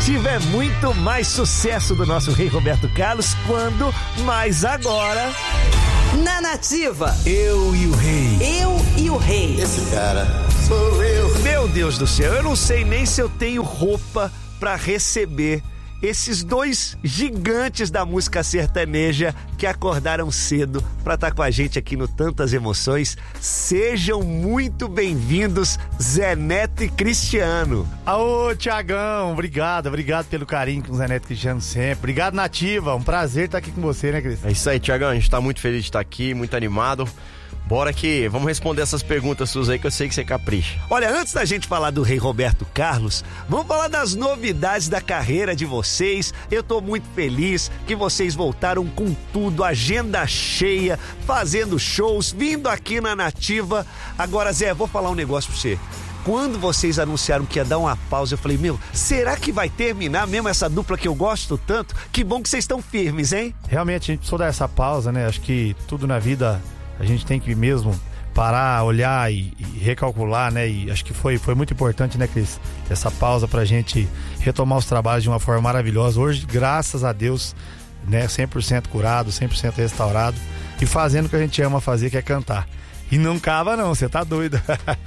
Nativa é muito mais sucesso do nosso rei Roberto Carlos quando, mais agora... Na Nativa, Eu e o Rei. Eu e o Rei. Esse cara sou eu. Meu Deus do céu, eu não sei nem se eu tenho roupa pra receber esses dois gigantes da música sertaneja que acordaram cedo pra estar com a gente aqui no Tantas Emoções. Sejam muito bem-vindos, Zé Neto e Cristiano. Ô, Tiagão, obrigado pelo carinho com o Zé Neto e Cristiano sempre. Obrigado, Nativa, um prazer estar aqui com você, né, Cris? É isso aí, Tiagão, a gente tá muito feliz de estar aqui, muito animado. Bora que vamos responder essas perguntas suas aí que eu sei que você capricha. Olha, antes da gente falar do rei Roberto Carlos, vamos falar das novidades da carreira de vocês. Eu tô muito feliz que vocês voltaram com tudo, agenda cheia, fazendo shows, vindo aqui na Nativa. Agora, Zé, vou falar um negócio pra você. Quando vocês anunciaram que ia dar uma pausa, eu falei, será que vai terminar mesmo essa dupla que eu gosto tanto? Que bom que vocês estão firmes, hein? Realmente, a gente precisou dar essa pausa, né? Acho que tudo na vida a gente tem que mesmo parar, olhar e recalcular, né? E acho que foi muito importante, né, Cris? Essa pausa pra gente retomar os trabalhos de uma forma maravilhosa. Hoje, graças a Deus, né, 100% curado, 100% restaurado e fazendo o que a gente ama fazer, que é cantar. E não cava não, você tá doido.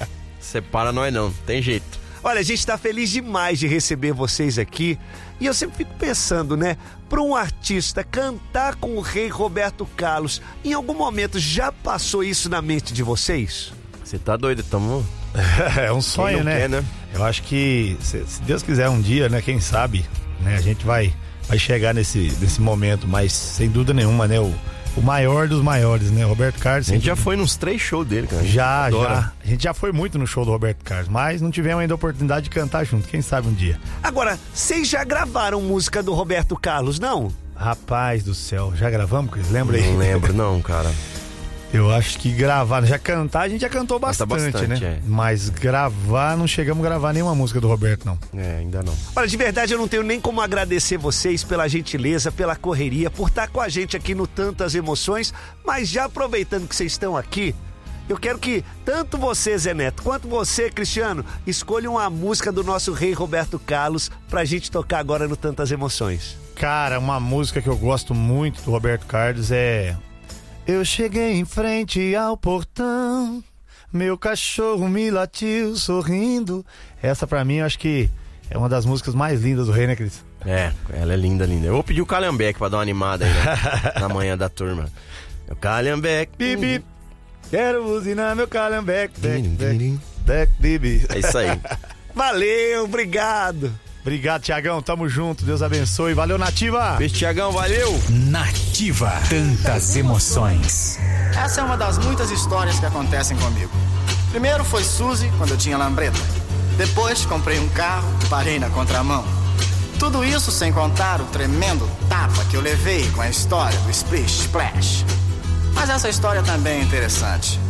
Separa nós não, tem jeito. Olha, a gente tá feliz demais de receber vocês aqui. E eu sempre fico pensando, né? Para um artista cantar com o rei Roberto Carlos, em algum momento já passou isso na mente de vocês? Você tá doido, tamo... É um sonho, né? Quer, né? Eu acho que, se Deus quiser um dia, né? Quem sabe, né? A gente vai chegar nesse momento, mas sem dúvida nenhuma, né? O maior dos maiores, né? Roberto Carlos. A gente já foi nos 3 shows dele, cara. Já. A gente já foi muito no show do Roberto Carlos, mas não tivemos ainda a oportunidade de cantar junto. Quem sabe um dia. Agora, vocês já gravaram música do Roberto Carlos, não? Rapaz do céu, já gravamos, Cris? Lembra aí? Não lembro não, cara. Eu acho que gravar, já cantar, a gente já cantou bastante, né? É. Mas gravar, não chegamos a gravar nenhuma música do Roberto, não. É, ainda não. Olha, de verdade eu não tenho nem como agradecer vocês pela gentileza, pela correria, por estar com a gente aqui no Tantas Emoções, mas já aproveitando que vocês estão aqui, eu quero que tanto você, Zé Neto, quanto você, Cristiano, escolham uma música do nosso rei Roberto Carlos pra gente tocar agora no Tantas Emoções. Cara, uma música que eu gosto muito do Roberto Carlos é... Eu cheguei em frente ao portão, meu cachorro me latiu sorrindo. Essa pra mim eu acho que é uma das músicas mais lindas do rei, né, Cris? É, ela é linda. Eu vou pedir o Calhambeque pra dar uma animada aí, né? Na manhã da turma. O Calhambeque. Bibi, quero buzinar meu Calhambeque. Bibi. É isso aí. Valeu, obrigado. Obrigado, Tiagão, tamo junto, Deus abençoe. Valeu, Nativa. Beijo, Tiagão, valeu. Nativa, tantas emoções. Essa é uma das muitas histórias que acontecem comigo. Primeiro foi Suzy, quando eu tinha lambreta. Depois comprei um carro, parei na contramão. Tudo isso sem contar o tremendo tapa que eu levei com a história do Splish Splash. Mas essa história também é interessante.